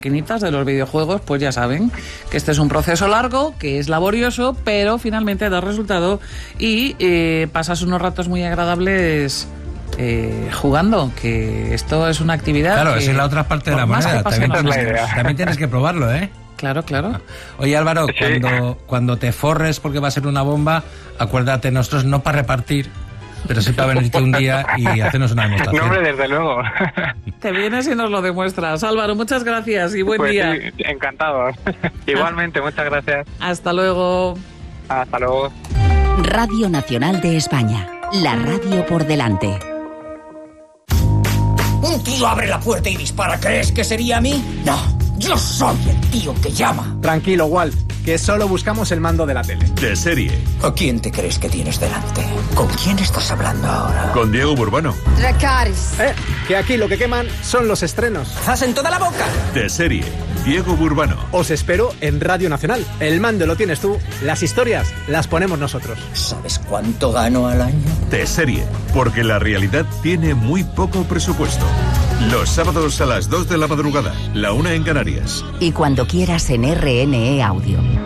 maquinitas de los videojuegos, pues ya saben que este es un proceso largo, que es laborioso, pero finalmente da resultado y pasas unos ratos muy agradables jugando, que esto es una actividad. Claro, que, esa es la otra parte de la moneda. También tienes que probarlo, ¿eh? Claro, claro. Oye, Álvaro, Sí. cuando te forres porque va a ser una bomba, acuérdate, nosotros no para repartir, pero sí para venirte un día y hacernos una demostración. No, hombre, desde luego. Te vienes y nos lo demuestras. Álvaro, muchas gracias y buen Pues día. sí, encantado. Igualmente, muchas gracias. Hasta luego. Hasta luego. Radio Nacional de España. La radio por delante. Un tío abre la puerta y dispara. ¿Crees que sería a mí? No, yo soy el tío que llama. Tranquilo, Walt, que solo buscamos el mando de la tele. De serie, ¿A quién te crees que tienes delante? ¿Con quién estás hablando ahora? con Diego Burbano. Dracarys. Que aquí lo que queman son los estrenos. ¡Zas en toda la boca! De serie, Diego Burbano. Os espero en Radio Nacional. El mando lo tienes tú, las historias las ponemos nosotros. ¿Sabes cuánto gano al año? De serie, porque la realidad tiene muy poco presupuesto. Los sábados a las 2 de la madrugada, la 1 en Canarias. Y cuando quieras en RNE Audio.